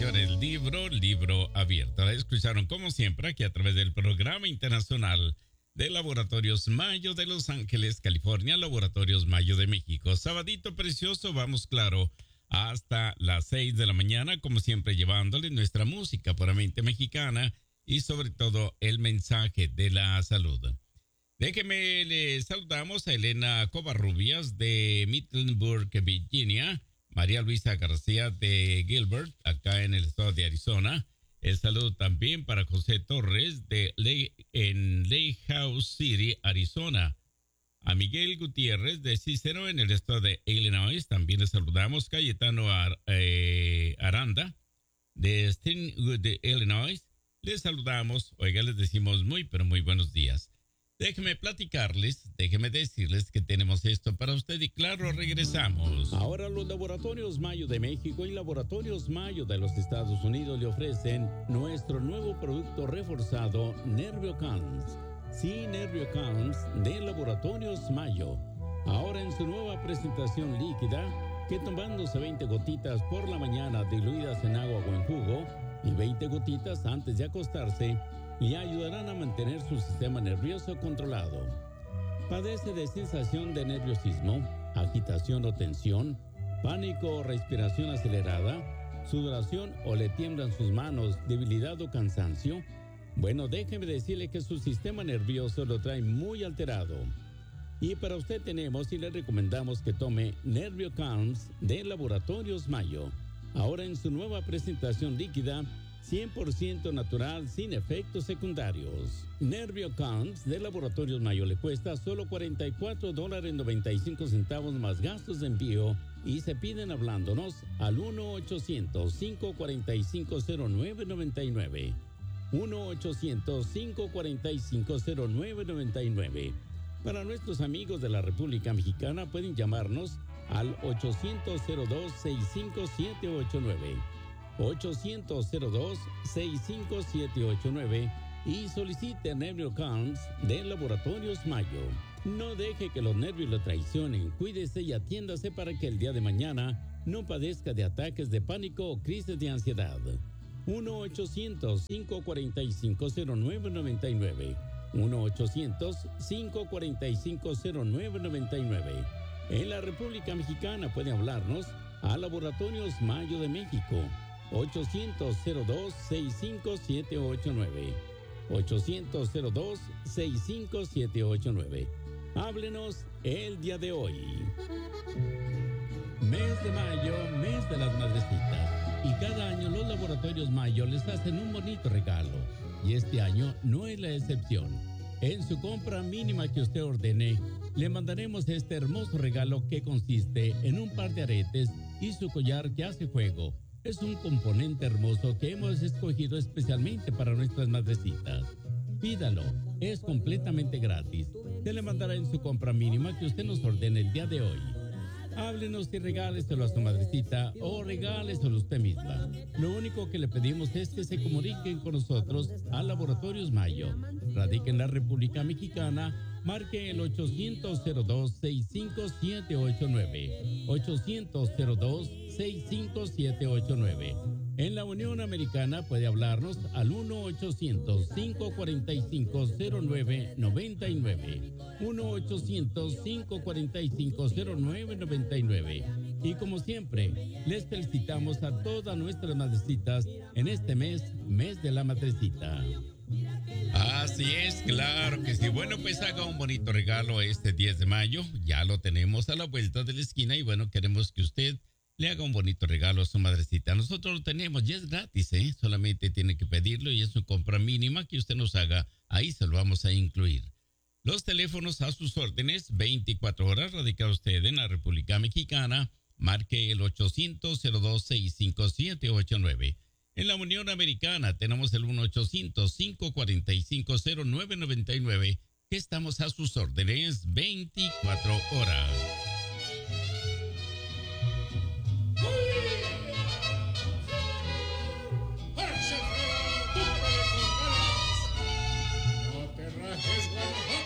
señores, libro abierto. La escucharon como siempre aquí a través del Programa Internacional de Laboratorios Mayo de Los Ángeles, California, Laboratorios Mayo de México. Sabadito precioso, vamos claro, hasta las 6 de la mañana, como siempre llevándole nuestra música puramente mexicana y sobre todo el mensaje de la salud. Déjeme, le saludamos a Elena Covarrubias de Middleburg, Virginia, María Luisa García de Gilbert, acá en el estado de Arizona. El saludo también para José Torres en Lake House City, Arizona. A Miguel Gutiérrez de Cicero en el estado de Illinois, también le saludamos. Cayetano Aranda de Steinwood, de Illinois, les saludamos. Oiga, les decimos muy, pero muy buenos días. Déjenme platicarles, déjenme decirles que tenemos esto para usted y claro, regresamos. Ahora los Laboratorios Mayo de México y Laboratorios Mayo de los Estados Unidos le ofrecen nuestro nuevo producto reforzado NervioCalms. Sí, NervioCalms de Laboratorios Mayo. Ahora en su nueva presentación líquida, que tomándose 20 gotitas por la mañana diluidas en agua o en jugo y 20 gotitas antes de acostarse, y ayudarán a mantener su sistema nervioso controlado. ¿Padece de sensación de nerviosismo, agitación o tensión, pánico o respiración acelerada, sudoración o le tiemblan sus manos, debilidad o cansancio? Bueno, déjeme decirle que su sistema nervioso lo trae muy alterado. Y para usted tenemos y le recomendamos que tome NervioCalms de Laboratorios Mayo. Ahora en su nueva presentación líquida, 100% natural, sin efectos secundarios. NervioCalms de Laboratorios Mayo le cuesta solo $44.95 más gastos de envío y se piden hablándonos al 1-800-545-0999. 1-800-545-0999. Para nuestros amigos de la República Mexicana pueden llamarnos al 800-02-65789. 800-02-65789 y solicite NervioCalms de Laboratorios Mayo. No deje que los nervios lo traicionen, cuídese y atiéndase para que el día de mañana no padezca de ataques de pánico o crisis de ansiedad. 1-800-545-0999. 1-800-545-0999. En la República Mexicana puede hablarnos a Laboratorios Mayo de México. 800-02-65789. 800-02-65789. Háblenos el día de hoy. Mes de mayo, mes de las madrecitas. Y cada año los Laboratorios Mayo les hacen un bonito regalo. Y este año no es la excepción. En su compra mínima que usted ordene, le mandaremos este hermoso regalo que consiste en un par de aretes y su collar que hace fuego. Es un componente hermoso que hemos escogido especialmente para nuestras madrecitas. Pídalo, es completamente gratis. Se le mandará en su compra mínima que usted nos ordene el día de hoy. Háblenos y regáleselo a su madrecita o regáleselo usted misma. Lo único que le pedimos es que se comuniquen con nosotros a Laboratorios Mayo. Radica en la República Mexicana. Marque el 800-02-65789. 800-02-65789. En la Unión Americana puede hablarnos al 1-800-545-0999. 1-800-545-0999. Y como siempre, les felicitamos a todas nuestras madrecitas en este mes de la madrecita. Así es, claro que sí. Bueno, pues haga un bonito regalo este 10 de mayo. Ya lo tenemos a la vuelta de la esquina y bueno, queremos que usted le haga un bonito regalo a su madrecita. Nosotros lo tenemos y es gratis, ¿eh? Solamente tiene que pedirlo y es una compra mínima que usted nos haga. Ahí se lo vamos a incluir. Los teléfonos a sus órdenes, 24 horas, radica usted en la República Mexicana. Marque el 800-02-65789. En la Unión Americana tenemos el 1-800-545-0999, que estamos a sus órdenes 24 horas.